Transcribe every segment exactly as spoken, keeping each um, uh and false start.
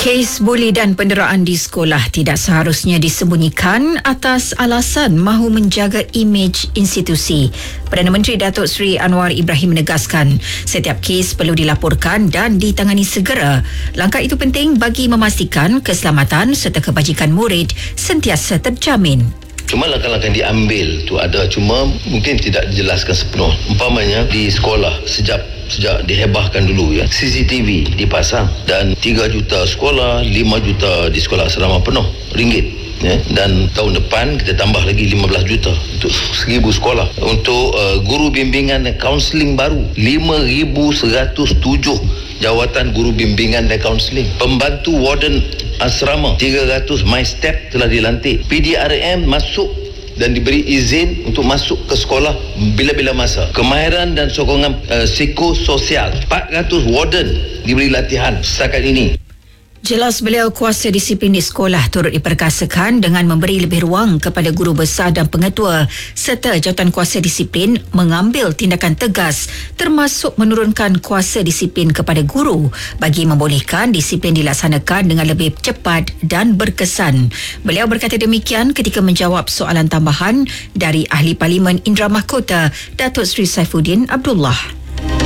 Kes buli dan penderaan di sekolah tidak seharusnya disembunyikan atas alasan mahu menjaga imej institusi. Perdana Menteri Datuk Seri Anwar Ibrahim menegaskan setiap kes perlu dilaporkan dan ditangani segera. Langkah itu penting bagi memastikan keselamatan serta kebajikan murid sentiasa terjamin. Cuma langkah-langkah yang diambil tu ada, cuma mungkin tidak dijelaskan sepenuh. Umpamanya di sekolah sejak sejak dihebahkan dulu ya, C C T V dipasang dan tiga juta sekolah, lima juta di sekolah asrama penuh ringgit ya. Dan tahun depan kita tambah lagi lima belas juta untuk seribu sekolah. Untuk uh, guru bimbingan dan kaunseling baru lima ribu seratus tujuh jawatan guru bimbingan dan kaunseling. Pembantu warden asrama tiga ratus My Step telah dilantik. P D R M masuk dan diberi izin untuk masuk ke sekolah bila-bila masa. Kemahiran dan sokongan uh, psikososial, empat ratus warden diberi latihan setakat ini. Jelas beliau kuasa disiplin di sekolah turut diperkasakan dengan memberi lebih ruang kepada guru besar dan pengetua serta jawatan kuasa disiplin mengambil tindakan tegas termasuk menurunkan kuasa disiplin kepada guru bagi membolehkan disiplin dilaksanakan dengan lebih cepat dan berkesan. Beliau berkata demikian ketika menjawab soalan tambahan dari Ahli Parlimen Indra Mahkota Datuk Seri Saifuddin Abdullah.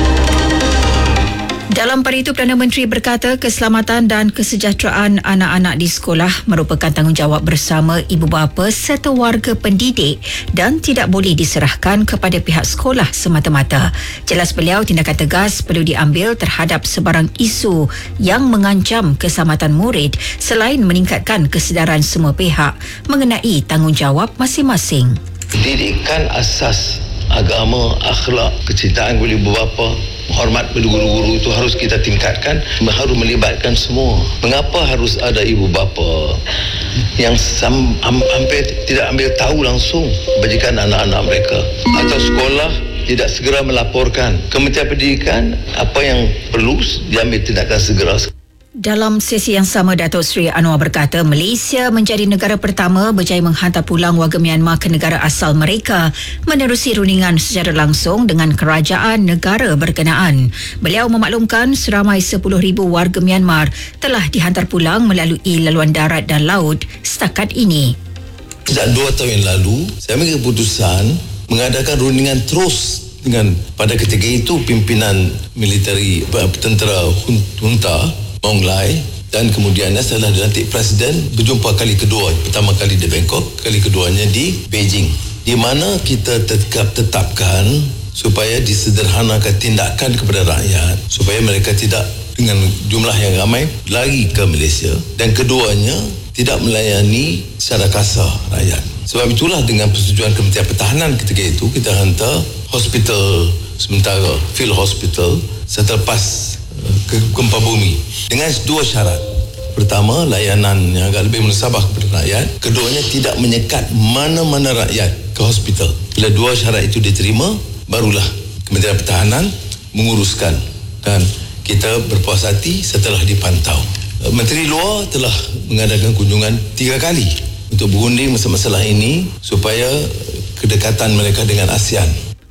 Dalam pada itu, Perdana Menteri berkata keselamatan dan kesejahteraan anak-anak di sekolah merupakan tanggungjawab bersama ibu bapa serta warga pendidik dan tidak boleh diserahkan kepada pihak sekolah semata-mata. Jelas beliau, tindakan tegas perlu diambil terhadap sebarang isu yang mengancam keselamatan murid selain meningkatkan kesedaran semua pihak mengenai tanggungjawab masing-masing. Pendidikan asas agama, akhlak, kecintaan kepada ibu bapa, hormat pada guru-guru itu harus kita tingkatkan, harus melibatkan semua. Mengapa harus ada ibu bapa yang sam, hampir tidak ambil tahu langsung kebajikan anak-anak mereka, atau sekolah tidak segera melaporkan. Kementerian Pendidikan apa yang perlu diambil tindakan segera. Dalam sesi yang sama, Datuk Seri Anwar berkata Malaysia menjadi negara pertama berjaya menghantar pulang warga Myanmar ke negara asal mereka menerusi rundingan secara langsung dengan kerajaan negara berkenaan. Beliau memaklumkan seramai sepuluh ribu warga Myanmar telah dihantar pulang melalui laluan darat dan laut setakat ini. Sejak dua tahun yang lalu, saya ambil keputusan mengadakan rundingan terus dengan pada ketika itu pimpinan militeri tentera junta Maung Lai, dan kemudiannya setelah dilantik Presiden berjumpa kali kedua, pertama kali di Bangkok, kali keduanya di Beijing, di mana kita tetap tetapkan supaya disederhanakan tindakan kepada rakyat supaya mereka tidak dengan jumlah yang ramai lari ke Malaysia, dan keduanya tidak melayani secara kasar rakyat. Sebab itulah dengan persetujuan Kementerian Pertahanan ketika itu kita hantar hospital sementara, field hospital selepas ke gempa bumi dengan dua syarat. Pertama, layanan yang agak lebih menasabah kepada rakyat. Keduanya, tidak menyekat mana-mana rakyat ke hospital. Bila dua syarat itu diterima, barulah Kementerian Pertahanan menguruskan, dan kita berpuas hati setelah dipantau. Menteri Luar telah mengadakan kunjungan tiga kali untuk berunding masalah ini supaya kedekatan mereka dengan ASEAN.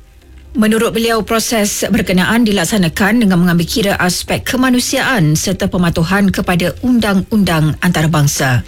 Menurut beliau, proses berkenaan dilaksanakan dengan mengambil kira aspek kemanusiaan serta pematuhan kepada undang-undang antarabangsa.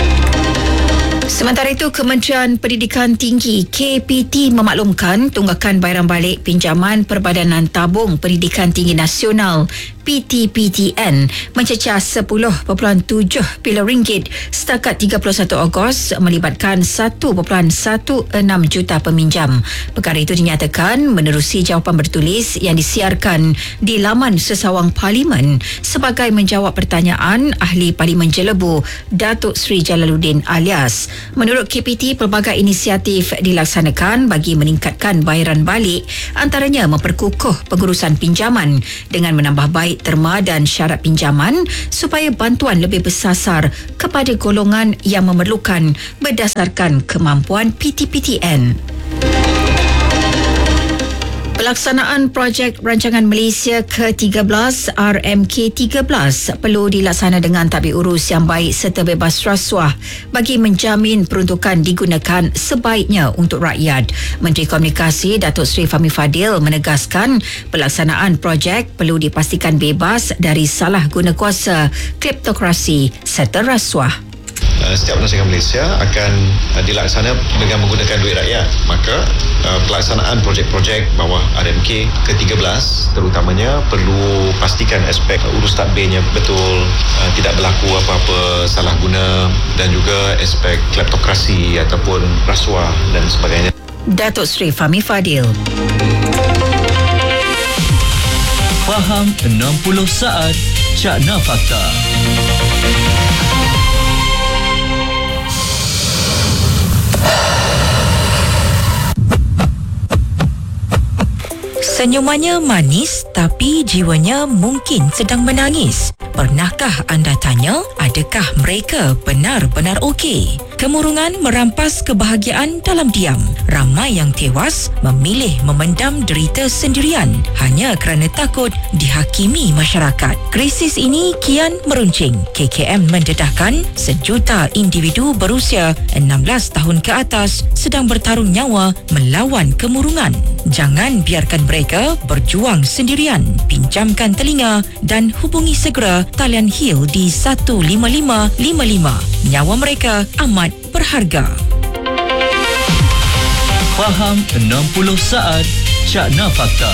Sementara itu, Kementerian Pendidikan Tinggi K P T memaklumkan tunggakan bayaran balik pinjaman Perbadanan Tabung Pendidikan Tinggi Nasional P T P T N mencecah sepuluh perpuluhan tujuh bilion ringgit setakat tiga puluh satu Ogos melibatkan satu perpuluhan satu enam juta peminjam. Perkara itu dinyatakan menerusi jawapan bertulis yang disiarkan di laman sesawang Parlimen sebagai menjawab pertanyaan Ahli Parlimen Jelebu Datuk Seri Jalaluddin Alias. Menurut K P T, pelbagai inisiatif dilaksanakan bagi meningkatkan bayaran balik, antaranya memperkukuh pengurusan pinjaman dengan menambah baik terma dan syarat pinjaman supaya bantuan lebih bersasar kepada golongan yang memerlukan berdasarkan kemampuan P T P T N. Pelaksanaan projek Rancangan Malaysia ke tiga belas R M K tiga belas perlu dilaksana dengan tadbir urus yang baik serta bebas rasuah bagi menjamin peruntukan digunakan sebaiknya untuk rakyat. Menteri Komunikasi Datuk Seri Fahmi Fadil menegaskan pelaksanaan projek perlu dipastikan bebas dari salah guna kuasa, kleptokrasi serta rasuah. Setiap rancangan Malaysia akan uh, dilaksana dengan menggunakan duit rakyat. Maka uh, pelaksanaan projek-projek bawah R M K ke tiga belas terutamanya perlu pastikan aspek uh, urus tadbirnya betul, uh, tidak berlaku apa-apa salah guna dan juga aspek kleptokrasi ataupun rasuah dan sebagainya. Datuk Seri Fahmi Fadil. Faham enam puluh saat Cakna Fakta. Senyumannya manis tapi jiwanya mungkin sedang menangis. Pernahkah anda tanya, adakah mereka benar-benar okey? Kemurungan merampas kebahagiaan dalam diam. Ramai yang tewas memilih memendam derita sendirian hanya kerana takut dihakimi masyarakat. Krisis ini kian meruncing. K K M mendedahkan sejuta individu berusia enam belas tahun ke atas sedang bertarung nyawa melawan kemurungan. Jangan biarkan mereka berjuang sendirian. Pinjamkan telinga dan hubungi segera talian Hill di satu lima lima lima lima. Nyawa mereka amat berharga. Faham enam puluh saat Cakna Fakta.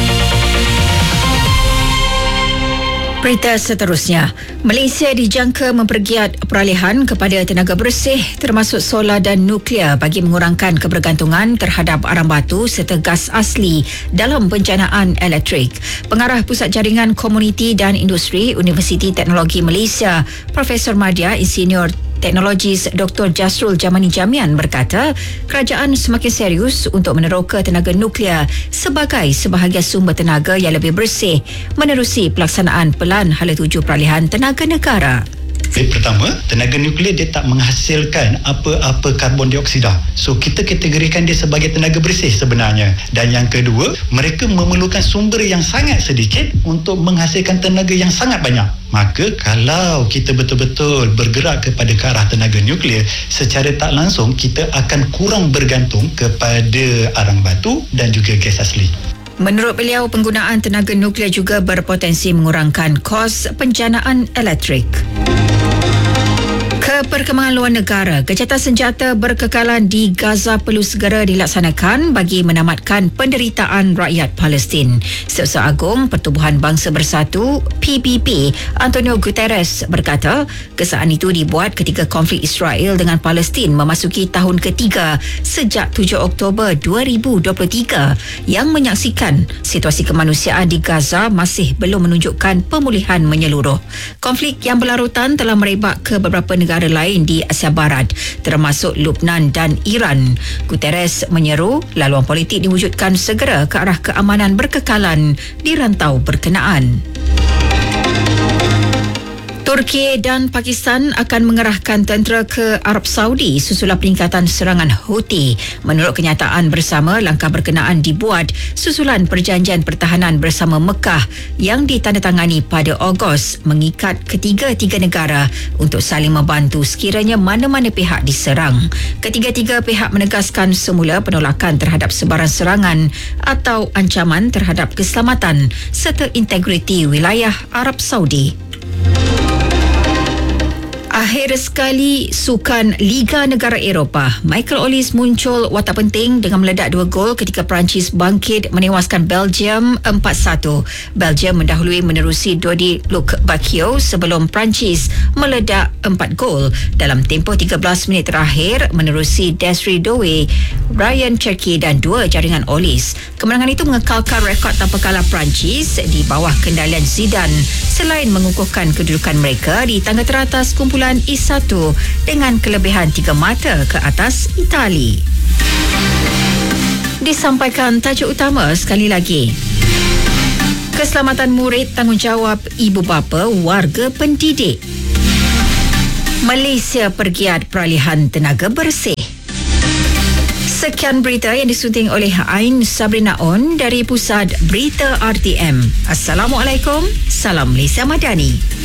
Berita seterusnya, Malaysia dijangka mempergiat peralihan kepada tenaga bersih termasuk solar dan nuklear bagi mengurangkan kebergantungan terhadap arang batu serta gas asli dalam penjanaan elektrik. Pengarah Pusat Jaringan Komuniti dan Industri Universiti Teknologi Malaysia, Profesor Madya Insinyur Teknologis Doktor Jasrul Jamani Jamian berkata, kerajaan semakin serius untuk meneroka tenaga nuklear sebagai sebahagian sumber tenaga yang lebih bersih menerusi pelaksanaan Pelan Hala Tuju Peralihan Tenaga Negara. Pertama, tenaga nuklear dia tak menghasilkan apa-apa karbon dioksida. So, kita kategorikan dia sebagai tenaga bersih sebenarnya. Dan yang kedua, mereka memerlukan sumber yang sangat sedikit untuk menghasilkan tenaga yang sangat banyak. Maka, kalau kita betul-betul bergerak kepada ke arah tenaga nuklear, secara tak langsung kita akan kurang bergantung kepada arang batu dan juga gas asli. Menurut beliau, penggunaan tenaga nuklear juga berpotensi mengurangkan kos penjanaan elektrik. Perkembangan luar negara, gencatan senjata berkekalan di Gaza perlu segera dilaksanakan bagi menamatkan penderitaan rakyat Palestin. Setiausaha Agung Pertubuhan Bangsa Bersatu P B B Antonio Guterres berkata, kesalahan itu dibuat ketika konflik Israel dengan Palestin memasuki tahun ketiga sejak tujuh Oktober dua ribu dua puluh tiga yang menyaksikan situasi kemanusiaan di Gaza masih belum menunjukkan pemulihan menyeluruh. Konflik yang berlarutan telah merebak ke beberapa negara lain di Asia Barat termasuk Lubnan dan Iran. Guterres menyeru laluan politik diwujudkan segera ke arah keamanan berkekalan di rantau berkenaan. Turki dan Pakistan akan mengerahkan tentera ke Arab Saudi susulan peningkatan serangan Houthi. Menurut kenyataan bersama, langkah berkenaan dibuat susulan perjanjian pertahanan bersama Mekah yang ditandatangani pada Ogos mengikat ketiga-tiga negara untuk saling membantu sekiranya mana-mana pihak diserang. Ketiga-tiga pihak menegaskan semula penolakan terhadap sebaran serangan atau ancaman terhadap keselamatan serta integriti wilayah Arab Saudi. Akhir sekali Sukan Liga Negara Eropah, Michael Olise muncul watak penting dengan meledak dua gol ketika Perancis bangkit menewaskan Belgium empat satu. Belgium mendahului menerusi Dodi Luc Bacchio sebelum Perancis meledak empat gol dalam tempoh tiga belas minit terakhir menerusi Desiree Doué, Ryan Cherki dan dua jaringan Olise. Kemenangan itu mengekalkan rekod tanpa kalah Perancis di bawah kendalian Zidane selain mengukuhkan kedudukan mereka di tangga teratas kumpulan I satu dengan kelebihan tiga mata ke atas Itali. Disampaikan tajuk utama sekali lagi. Keselamatan murid tanggungjawab ibu bapa warga pendidik. Malaysia pergiat peralihan tenaga bersih. Sekian berita yang disunting oleh Ain Sabrina On dari Pusat Berita R T M. Assalamualaikum. Salam Malaysia Madani.